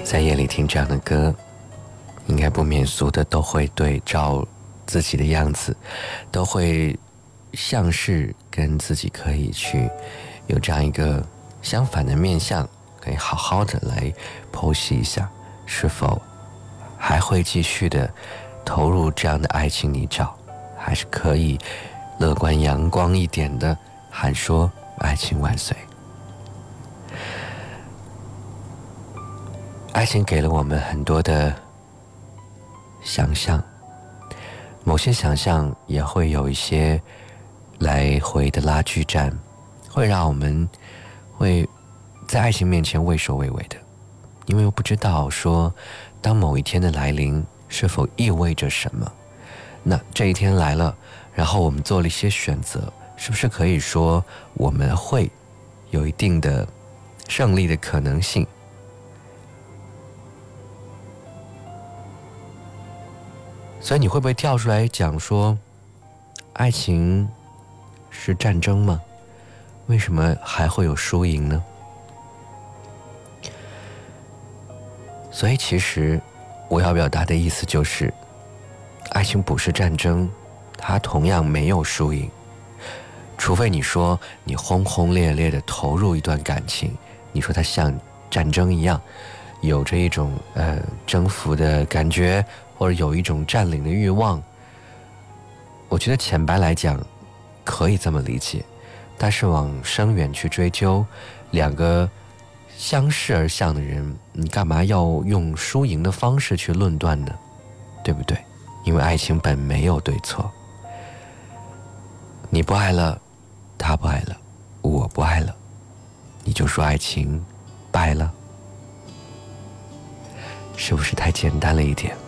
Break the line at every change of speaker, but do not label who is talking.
在夜里听这样的歌，应该不免俗的都会对照自己的样子，都会像是跟自己可以去有这样一个相反的面相，可以好好的来剖析一下，是否还会继续的投入这样的爱情泥沼，还是可以乐观阳光一点的喊说爱情万岁。爱情给了我们很多的想象，某些想象也会有一些来回的拉锯战，会让我们会在爱情面前畏首畏尾的，因为我不知道说当某一天的来临是否意味着什么。那这一天来了，然后我们做了一些选择，是不是可以说我们会有一定的胜利的可能性？所以你会不会跳出来讲说，爱情是战争吗？为什么还会有输赢呢？所以其实我要表达的意思就是，爱情不是战争，它同样没有输赢。除非你说你轰轰烈烈的投入一段感情，你说它像战争一样，有着一种征服的感觉，或者有一种占领的欲望，我觉得浅白来讲可以这么理解。但是往深远去追究，两个相视而笑的人，你干嘛要用输赢的方式去论断呢？对不对？因为爱情本没有对错，你不爱了，他不爱了，我不爱了，你就说爱情败了，是不是太简单了一点？